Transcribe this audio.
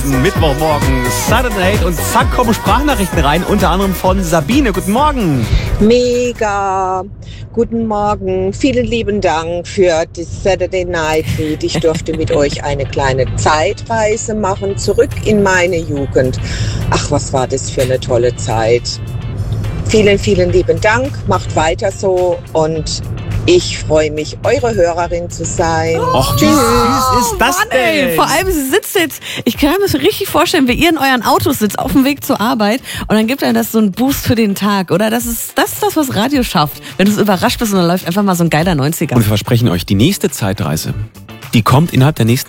Mittwochmorgen, Saturday und zack kommen Sprachnachrichten rein, unter anderem von Sabine. Guten Morgen. Mega. Guten Morgen. Vielen lieben Dank für das Saturday Night Read. Ich durfte mit euch eine kleine Zeitreise machen, zurück in meine Jugend. Ach, was war das für eine tolle Zeit. Vielen, vielen lieben Dank. Macht weiter so und ich freue mich, eure Hörerin zu sein. Och, wie süß ist das denn? Ey, vor allem, sie sitzt jetzt, ich kann mir das richtig vorstellen, wie ihr in euren Autos sitzt, auf dem Weg zur Arbeit und dann gibt einem das so einen Boost für den Tag, oder? Das ist das, was Radio schafft. Wenn du so überrascht bist und dann läuft einfach mal so ein geiler 90er. Und wir versprechen euch, die nächste Zeitreise, die kommt innerhalb der nächsten